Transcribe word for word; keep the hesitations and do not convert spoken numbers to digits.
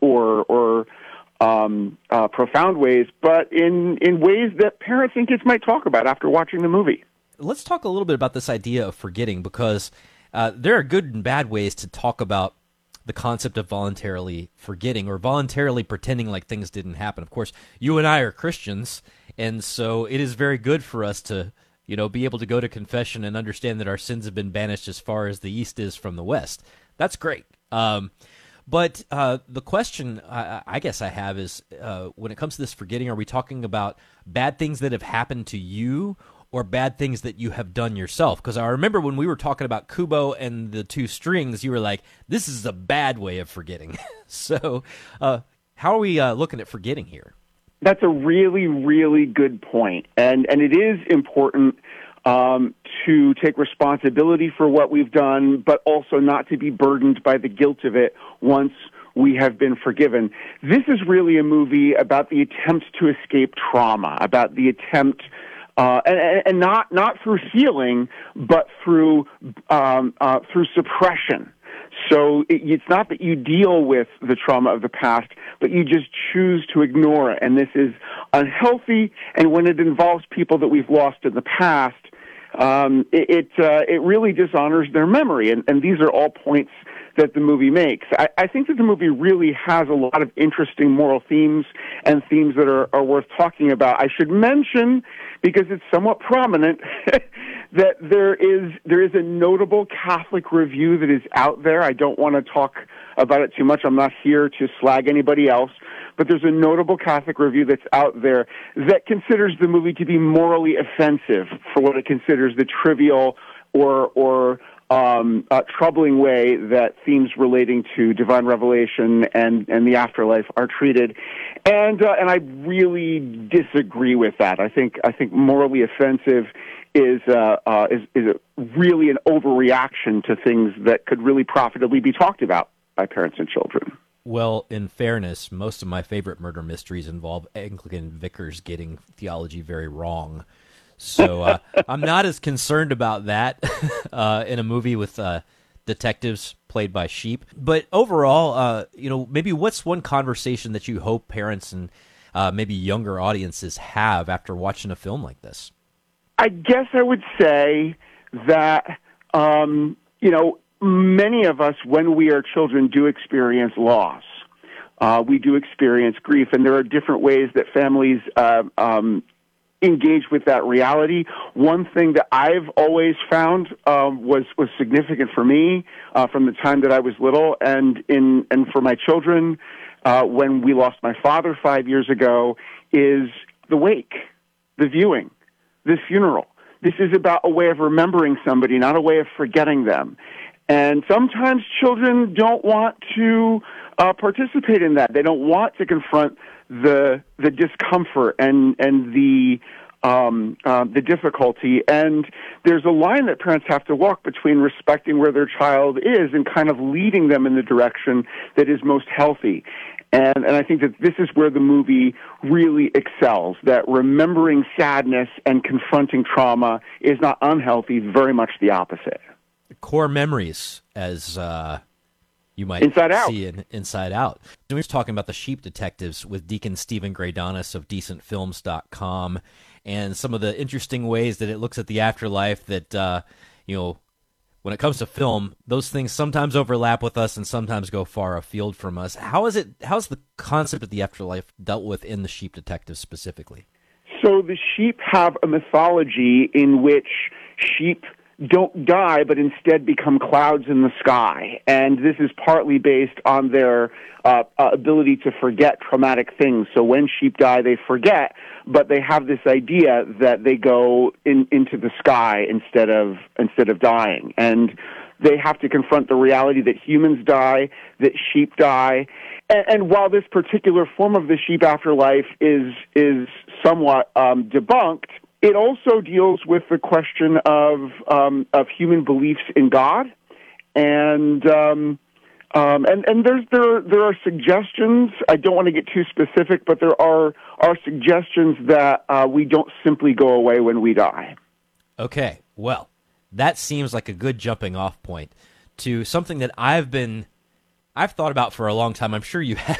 or or um, uh, profound ways, but in, in ways that parents and kids might talk about after watching the movie. Let's talk a little bit about this idea of forgetting, because uh, there are good and bad ways to talk about the concept of voluntarily forgetting or voluntarily pretending like things didn't happen. Of course, you and I are Christians, and so it is very good for us to, you know, be able to go to confession and understand that our sins have been banished as far as the east is from the west. That's great. Um, but uh, the question I, I guess I have is, uh, when it comes to this forgetting, are we talking about bad things that have happened to you or bad things that you have done yourself? Because I remember when we were talking about Kubo and the two strings, you were like, this is a bad way of forgetting. so uh, how are we uh, looking at forgetting here? That's a really, really good point. And, and it is important um, to take responsibility for what we've done, but also not to be burdened by the guilt of it once we have been forgiven. This is really a movie about the attempt to escape trauma, about the attempt Uh, and, and not not through healing, but through um, uh, through suppression. So it, it's not that you deal with the trauma of the past, but you just choose to ignore it. And this is unhealthy. And when it involves people that we've lost in the past, um, it it, uh, it really dishonors their memory. And, and these are all points that the movie makes. I, I think that the movie really has a lot of interesting moral themes and themes that are, are worth talking about. I should mention, because it's somewhat prominent, that there is there is a notable Catholic review that is out there. I don't want to talk about it too much. I'm not here to slag anybody else, but there's a notable Catholic review that's out there that considers the movie to be morally offensive for what it considers the trivial or or Um, uh, troubling way that themes relating to divine revelation and, and the afterlife are treated, and uh, and I really disagree with that. I think I think morally offensive is uh, uh, is is a, really an overreaction to things that could really profitably be talked about by parents and children. Well, in fairness, most of my favorite murder mysteries involve Anglican vicars getting theology very wrong. So uh, I'm not as concerned about that uh, in a movie with uh, detectives played by sheep. But overall, uh, you know, maybe what's one conversation that you hope parents and uh, maybe younger audiences have after watching a film like this? I guess I would say that, um, you know, many of us, when we are children, do experience loss. Uh, we do experience grief, and there are different ways that families uh, um engage with that reality. One thing that I've always found um, was was significant for me uh, from the time that I was little, and in and for my children uh, when we lost my father five years ago, is the wake, the viewing, the funeral. This is about a way of remembering somebody, not a way of forgetting them. And sometimes children don't want to uh, participate in that. They don't want to confront the the discomfort and and the um, uh, the difficulty. And there's a line that parents have to walk between respecting where their child is and kind of leading them in the direction that is most healthy. And and I think that this is where the movie really excels, that remembering sadness and confronting trauma is not unhealthy, very much the opposite. Core memories, as uh, you might Inside Out. see in Inside Out. We were talking about the Sheep Detectives with Deacon Stephen Graydonis of decent films dot com, and some of the interesting ways that it looks at the afterlife that, uh, you know, when it comes to film, those things sometimes overlap with us and sometimes go far afield from us. How is it? How's the concept of the afterlife dealt with in the Sheep Detectives specifically? So the sheep have a mythology in which sheep don't die, but instead become clouds in the sky. And this is partly based on their uh, uh, ability to forget traumatic things. So when sheep die, they forget, but they have this idea that they go in, into the sky instead of instead of dying. And they have to confront the reality that humans die, that sheep die. And, and while this particular form of the sheep afterlife is is somewhat um, debunked, it also deals with the question of um, of human beliefs in God, and um, um, and and there's there there are suggestions. I don't want to get too specific, but there are are suggestions that uh, we don't simply go away when we die. Okay, well, that seems like a good jumping off point to something that I've been I've thought about for a long time. I'm sure you have.